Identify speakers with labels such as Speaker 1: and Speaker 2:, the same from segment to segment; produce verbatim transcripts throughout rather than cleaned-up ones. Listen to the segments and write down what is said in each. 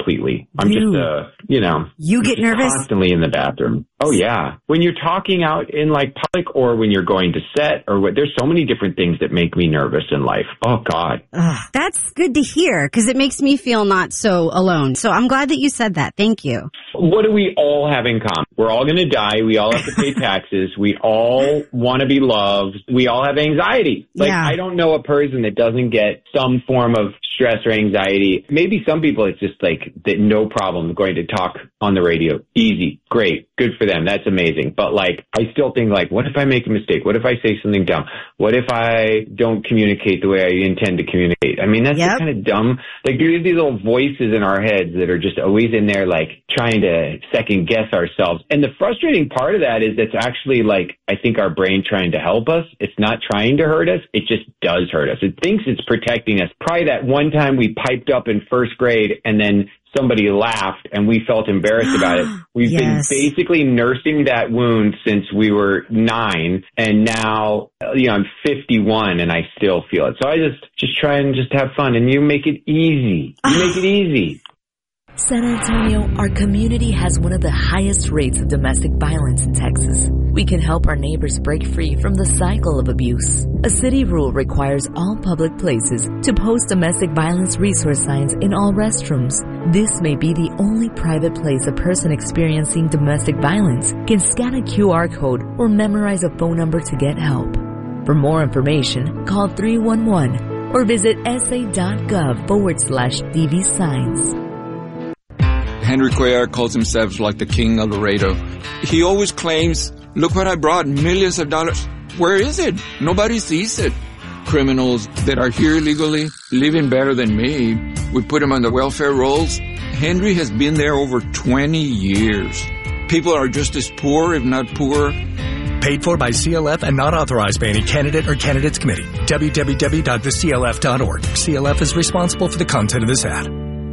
Speaker 1: completely. I'm
Speaker 2: you,
Speaker 1: just, uh, you know,
Speaker 2: you get nervous
Speaker 1: constantly in the bathroom. Oh yeah. When you're talking out in like public or when you're going to set or what, there's so many different things that make me nervous in life. Oh God.
Speaker 2: Ugh, that's good to hear because it makes me feel not so alone. So I'm glad that you said that. Thank you.
Speaker 1: What do we all have in common? We're all going to die. We all have to pay taxes. We all want to be loved. We all have anxiety. Like,
Speaker 2: yeah.
Speaker 1: I don't know a person that doesn't get some form of stress or anxiety. Maybe some people it's just like that, no problem going to talk on the radio. Easy. Great. Good for them. That's amazing. But like, I still think like, what if I make a mistake? What if I say something dumb? What if I don't communicate the way I intend to communicate? I mean, that's
Speaker 2: yep.
Speaker 1: kind of dumb. Like there's these little voices in our heads that are just always in there, like trying to second guess ourselves. And the frustrating part of that is it's actually like, I think our brain trying to help us. It's not trying to hurt us. It just does hurt us. It thinks it's protecting us. Probably that one time we piped up in first grade and then somebody laughed and we felt embarrassed about it. We've
Speaker 2: yes.
Speaker 1: been basically nursing that wound since we were nine. And now, you know, I'm fifty-one and I still feel it. So I just, just try and just have fun and you make it easy. You make it easy.
Speaker 3: San Antonio, our community has one of the highest rates of domestic violence in Texas. We can help our neighbors break free from the cycle of abuse. A city rule requires all public places to post domestic violence resource signs in all restrooms. This may be the only private place a person experiencing domestic violence can scan a Q R code or memorize a phone number to get help. For more information, call three one one or visit sa.gov forward slash DV signs.
Speaker 4: Henry Cuellar calls himself like the king of Laredo. He always claims, look what I brought, millions of dollars. Where is it? Nobody sees it. Criminals that are here illegally, living better than me, we put them on the welfare rolls. Henry has been there over twenty years. People are just as poor, if not poorer.
Speaker 5: Paid for by C L F and not authorized by any candidate or candidates committee. w w w dot the c l f dot org. C L F is responsible for the content of this ad.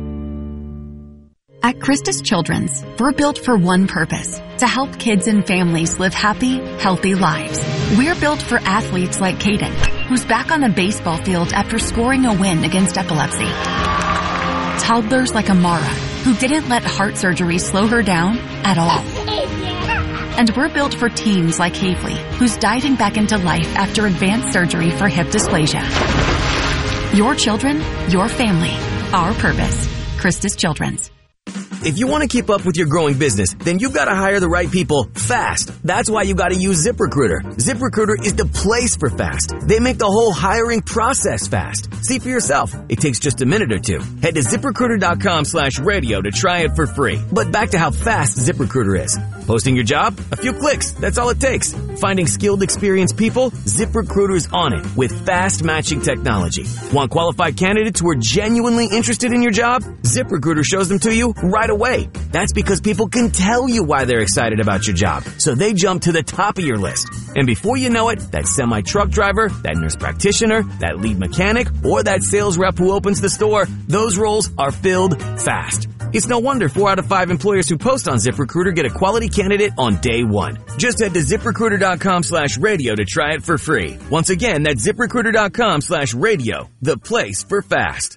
Speaker 6: At Christus Children's, we're built for one purpose, to help kids and families live happy, healthy lives. We're built for athletes like Caden, who's back on the baseball field after scoring a win against epilepsy. Toddlers like Amara, who didn't let heart surgery slow her down at all. And we're built for teens like Havely, who's diving back into life after advanced surgery for hip dysplasia. Your children, your family, our purpose. Christus Children's.
Speaker 7: If you want to keep up with your growing business, then you've got to hire the right people fast. That's why you got to use ZipRecruiter. ZipRecruiter is the place for fast. They make the whole hiring process fast. See for yourself. It takes just a minute or two. Head to ZipRecruiter.com slash radio to try it for free. But back to how fast ZipRecruiter is. Posting your job? A few clicks. That's all it takes. Finding skilled, experienced people? ZipRecruiter's on it with fast matching technology. Want qualified candidates who are genuinely interested in your job? ZipRecruiter shows them to you right away. That's because people can tell you why they're excited about your job. So they jump to the top of your list. And before you know it, that semi-truck driver, that nurse practitioner, that lead mechanic, or that sales rep who opens the store, those roles are filled fast. It's no wonder four out of five employers who post on ZipRecruiter get a quality candidate on day one. Just head to ZipRecruiter.com slash radio to try it for free. Once again, that's ZipRecruiter.com slash radio, the place for fast.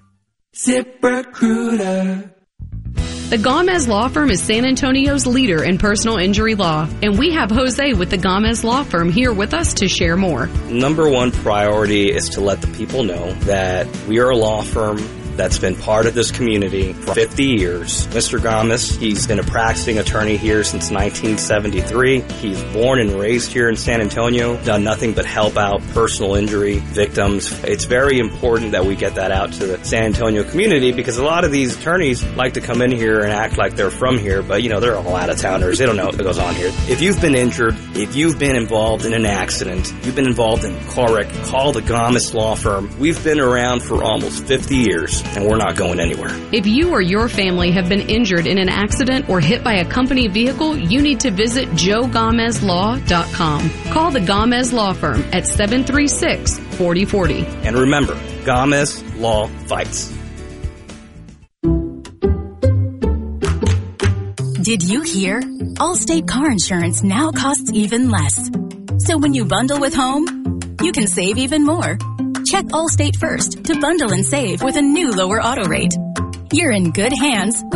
Speaker 8: ZipRecruiter.
Speaker 9: The Gomez Law Firm is San Antonio's leader in personal injury law, and we have Jose with the Gomez Law Firm here with us to share more.
Speaker 10: Number one priority is to let the people know that we are a law firm that's been part of this community for fifty years. Mister Gomez, he's been a practicing attorney here since nineteen seventy-three. He's born and raised here in San Antonio, done nothing but help out personal injury victims. It's very important that we get that out to the San Antonio community because a lot of these attorneys like to come in here and act like they're from here, but you know, they're all out-of-towners. They don't know what goes on here. If you've been injured, if you've been involved in an accident, you've been involved in a car wreck, call the Gomez Law Firm. We've been around for almost fifty years. And we're not going anywhere.
Speaker 9: If you or your family have been injured in an accident or hit by a company vehicle, you need to visit joe gomez law dot com. Call the Gomez Law Firm at seven three six, four oh four oh.
Speaker 10: And remember, Gomez Law Fights.
Speaker 6: Did you hear? Allstate car insurance now costs even less. So when you bundle with home, you can save even more. Check Allstate first to bundle and save with a new lower auto rate. You're in good hands with